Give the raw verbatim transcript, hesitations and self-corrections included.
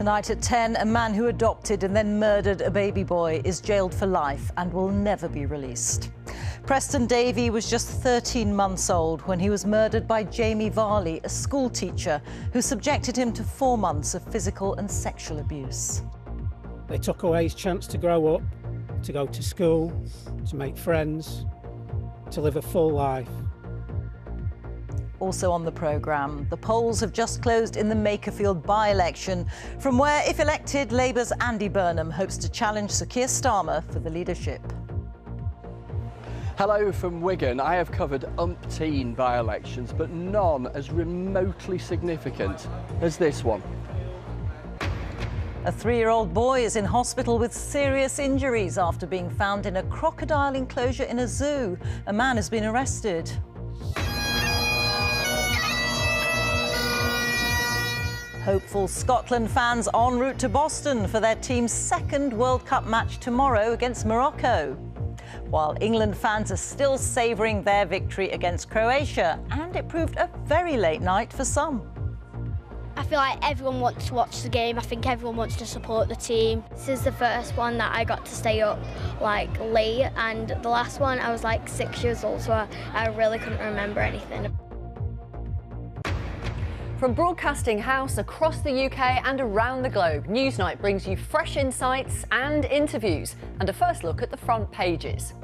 Tonight at ten, a man who adopted and then murdered a baby boy is jailed for life and will never be released. Preston Davey was just thirteen months old when he was murdered by Jamie Varley, a school teacher who subjected him to four months of physical and sexual abuse. They took away his chance to grow up, to go to school, to make friends, to live a full life. Also on the programme, the polls have just closed in the Makerfield by-election, from where, if elected, Labour's Andy Burnham hopes to challenge Sir Keir Starmer for the leadership. Hello from Wigan. I have covered umpteen by-elections, but none as remotely significant as this one. A three-year-old boy is in hospital with serious injuries after being found in a crocodile enclosure in a zoo. A man has been arrested. Hopeful Scotland fans en route to Boston for their team's second World Cup match tomorrow against Morocco. While England fans are still savouring their victory against Croatia, and it proved a very late night for some. I feel like everyone wants to watch the game. I think everyone wants to support the team. This is the first one that I got to stay up like late, and the last one I was like six years old, so I, I really couldn't remember anything. From Broadcasting House across the U K and around the globe, Newsnight brings you fresh insights and interviews and a first look at the front pages.